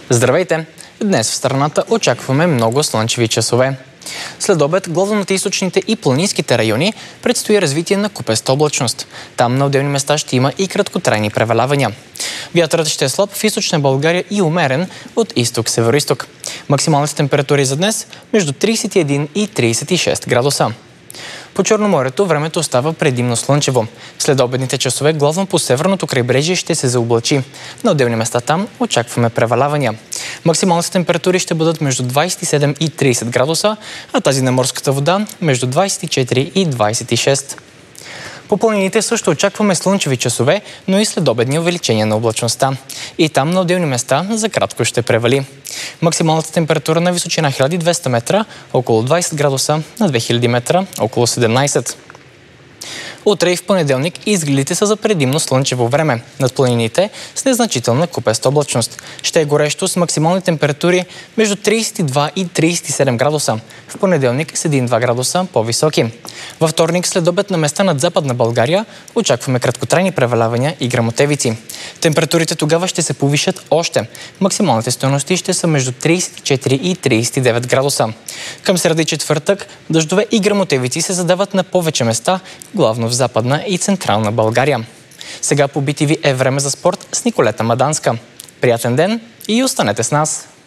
Здравейте! Днес в страната очакваме много слънчеви часове. След обед, главно над източните и планинските райони, предстои развитие на купеста облачност. Там на отделни места ще има и краткотрайни превалявания. Вятърът ще е слаб в източна България и умерен от изток-североизток. Максималните температури за днес между 31 и 36 градуса. По Черноморието времето остава предимно слънчево. След обедните часове главно по северното крайбрежие ще се заоблачи. На отделни места там очакваме превалявания. Максималните температури ще бъдат между 27 и 30 градуса, а тази на морската вода между 24 и 26. По планините също очакваме слънчеви часове, но и следобедни увеличения на облачността. И там на отделни места за кратко ще превали. Максималната температура на височина 1200 метра около 20 градуса, на 2000 метра около 17. Утре и в понеделник изгледите са за предимно слънчево време. Над планините с незначителна купеста облачност. Ще е горещо с максимални температури между 32 и 37 градуса. В понеделник с 1-2 градуса по-високи. Във вторник след обед на места над Западна България очакваме краткотрайни превалявания и гръмотевици. Температурите тогава ще се повишат още. Максималните стойности ще са между 34 и 39 градуса. Към сряда и четвъртък дъждове и гръмотевици се задават на повече места, главно в Западна и Централна България. Сега по BTV е време за спорт с Николета Маданска. Приятен ден и останете с нас!